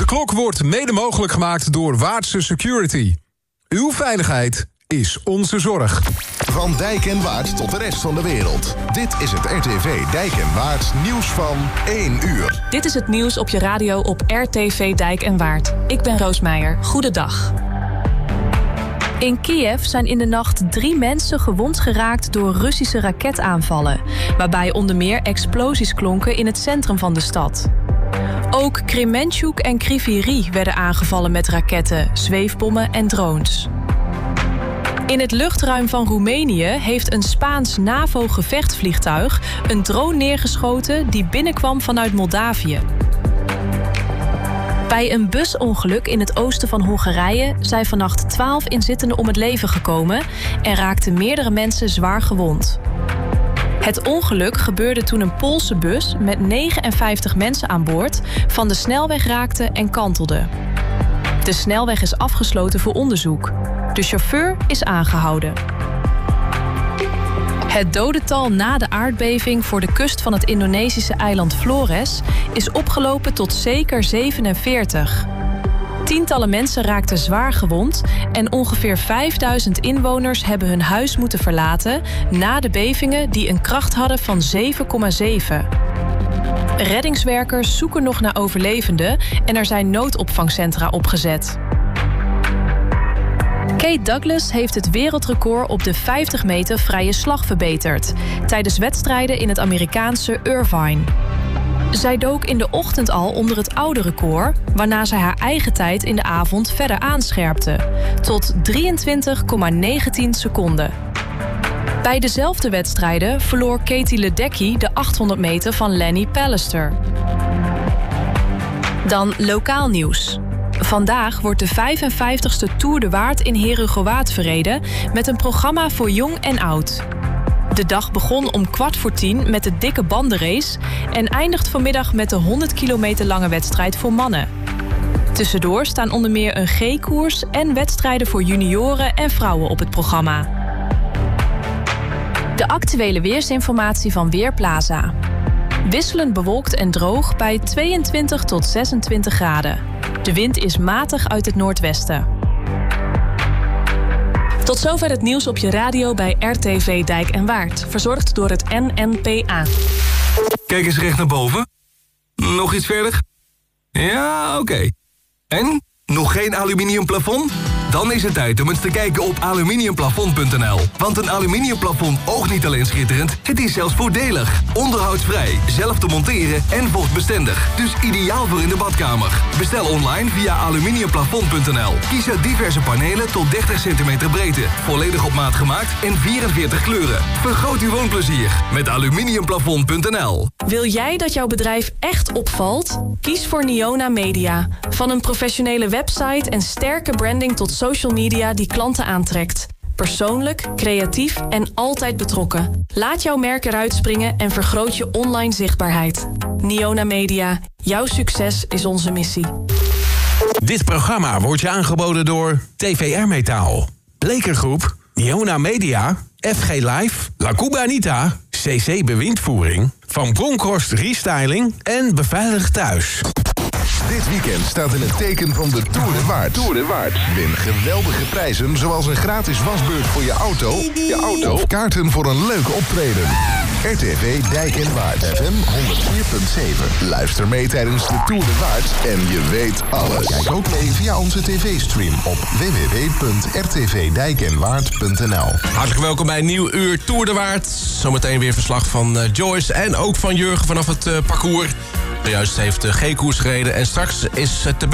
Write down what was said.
Klok wordt mede mogelijk gemaakt door Waardse Security. Uw veiligheid is onze zorg. Van Dijk en Waard tot de rest van de wereld. Dit is het RTV Dijk en Waard nieuws van 1 uur. Dit is het nieuws op je radio op RTV Dijk en Waard. Ik ben Roos Meijer. Goedendag. In Kiev zijn in de nacht 3 mensen gewond geraakt door Russische raketaanvallen, waarbij onder meer explosies klonken in het centrum van de stad. Ook Kremenchuk en Kriviri werden aangevallen met raketten, zweefbommen en drones. In het luchtruim van Roemenië heeft een Spaans NAVO-gevechtsvliegtuig een drone neergeschoten die binnenkwam vanuit Moldavië. Bij een busongeluk in het oosten van Hongarije zijn vannacht 12 inzittenden om het leven gekomen en raakten meerdere mensen zwaar gewond. Het ongeluk gebeurde toen een Poolse bus met 59 mensen aan boord van de snelweg raakte en kantelde. De snelweg is afgesloten voor onderzoek. De chauffeur is aangehouden. Het dodental na de aardbeving voor de kust van het Indonesische eiland Flores is opgelopen tot zeker 47. Tientallen mensen raakten zwaar gewond en ongeveer 5000 inwoners hebben hun huis moeten verlaten na de bevingen die een kracht hadden van 7,7. Reddingswerkers zoeken nog naar overlevenden en er zijn noodopvangcentra opgezet. Kate Douglas heeft het wereldrecord op de 50 meter vrije slag verbeterd tijdens wedstrijden in het Amerikaanse Irvine. Zij dook in de ochtend al onder het oude record, waarna zij haar eigen tijd in de avond verder aanscherpte, tot 23,19 seconden. Bij dezelfde wedstrijden verloor Katie Ledecky de 800 meter van Lenny Pallister. Dan lokaal nieuws. Vandaag wordt de 55ste Tour de Waard in Herugewaard verreden met een programma voor jong en oud. De dag begon om 9:15 met de dikke bandenrace en eindigt vanmiddag met de 100 kilometer lange wedstrijd voor mannen. Tussendoor staan onder meer een G-koers en wedstrijden voor junioren en vrouwen op het programma. De actuele weersinformatie van Weerplaza. Wisselend bewolkt en droog bij 22 tot 26 graden. De wind is matig uit het noordwesten. Tot zover het nieuws op je radio bij RTV Dijk en Waard. Verzorgd door het NNPA. Kijk eens recht naar boven. Nog iets verder? Ja, oké. En? Nog geen aluminium plafond? Dan is het tijd om eens te kijken op aluminiumplafond.nl. Want een aluminiumplafond oogt niet alleen schitterend, het is zelfs voordelig. Onderhoudsvrij, zelf te monteren en vochtbestendig. Dus ideaal voor in de badkamer. Bestel online via aluminiumplafond.nl. Kies uit diverse panelen tot 30 cm breedte. Volledig op maat gemaakt en 44 kleuren. Vergroot uw woonplezier met aluminiumplafond.nl. Wil jij dat jouw bedrijf echt opvalt? Kies voor Niona Media. Van een professionele website en sterke branding tot social media die klanten aantrekt. Persoonlijk, creatief en altijd betrokken. Laat jouw merk eruit springen en vergroot je online zichtbaarheid. Niona Media. Jouw succes is onze missie. Dit programma wordt je aangeboden door TVR Metaal, Blekergroep, Niona Media, FG Live, La Cubanita, CC Bewindvoering, Van Bronckhorst Restyling en Beveiligd Thuis. Dit weekend staat in het teken van de Tour de Waard. Win geweldige prijzen zoals een gratis wasbeurt voor je auto. Of kaarten voor een leuk optreden. RTV Dijk en Waard. FM 104.7. Luister mee tijdens de Tour de Waard en je weet alles. Kijk ook mee via onze tv-stream op www.rtvdijkenwaard.nl. Hartelijk welkom bij een nieuw uur Tour de Waard. Zometeen weer verslag van Joyce en ook van Jurgen vanaf het parcours. Zojuist heeft de G-koers gereden en straks is het de